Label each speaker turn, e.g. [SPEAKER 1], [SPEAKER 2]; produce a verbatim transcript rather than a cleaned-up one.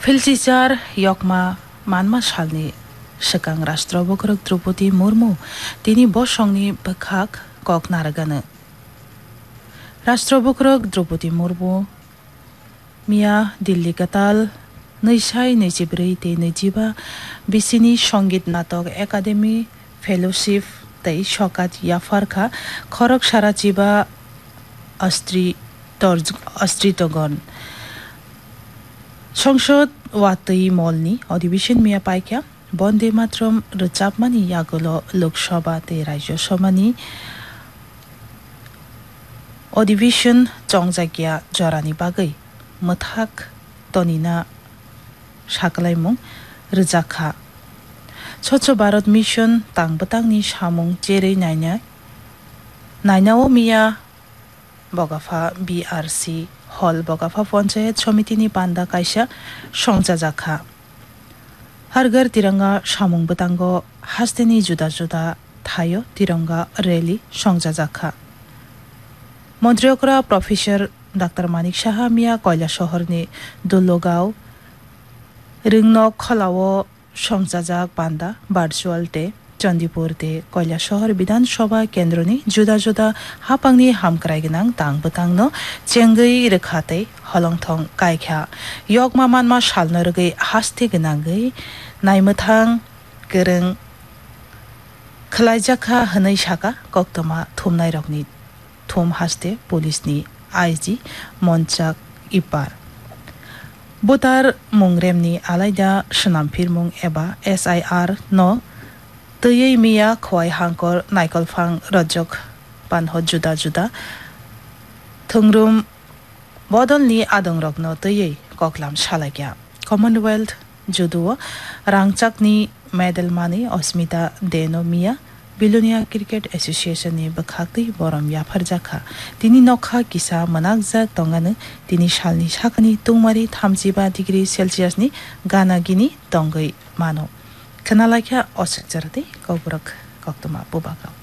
[SPEAKER 1] Filsijar Yokma Manma Shalni Shekang Rashtrobokrok Drupadi Murmu Tini Boshongni Bekhak Kok Naragana Rashtrobokrok Drupadi Murmu Mia Dilli Katal Nishai Nejibri Te Nejiba Bisini Shongit Natok Academy Fellowship Tei Shokat Yafarka Khorok Sharachiba Astri Astri Togon সংসদ ওয়াতই মলনি অধিবেশন মিয়া পাইকা বন্দে মাতরম রচাপমানি ইয়াগলো লোকসভাতে রাজ্যসভানি অধিবেশন চংজাকিয়া জরানি বাগৈ মথাক তনিনা সাকলাইমুং রজাখা স্বচ্ছ Bharat mission তাংবতাংনি সামুং চেरै Naina নাইনাও মিয়া Bagafa BRC হল বগাফা পঞ্চায়েত সমিতিনি বান্দা কাইসা সংজাজাখা হারগার Tiranga সামুং বতাঙ্গ হাস্তেনি জুদা জুদা থায় Tiranga rally সংজাজাখা মন্ত্রীকরা professor doctor Manik Saha মিয়া কয়লা শহরনি দুল্লগাঁও রিংনক খলাও সংজাজাক বান্দা virtual টে চন্দিপুর তে কয়লা শহর বিধানসভা কেন্দ্রনি জুদা জুদা হাপাংনি হামক্রাইগনাং তাংবতাংনো চেঙ্গৈ রেখাতে হলংথং কাইখ্যা यगमा मानमा सालनरगै हास्ते गनांगै नायमथां गोरों खलायजाखा हनै साका कक्तमा थुमनाय रकनि थुम हास्ते पुलिसनि आईजी मनचाक इपार बुतार मुंग्रेमनि आलायदा सनामफिरमुं एबा एसआईआर न तयै मिया खवाय हांकर नायकलफां रजक पानह जुदा जुदा थंरुम बदलनि आदंरकनो तयै कक्लाम सालायग्या कमनवेल्थ जुदुओ रांचाकनि मेडल मानि अस्मिता देनो मिया बिलुनिया क्रिकेट एसोसिएशन नि बखाक्तै बरम याफारजाखा तिनि नखा किसा मनाकजा तंगानो तिनि सालनि साखानि तुंमारि थामजिबा डिग्री सेल्सियास नि गानागिनि तंगै मानो खोनालायख्या असुक जरते कौबरक कक्तमा बुबागाव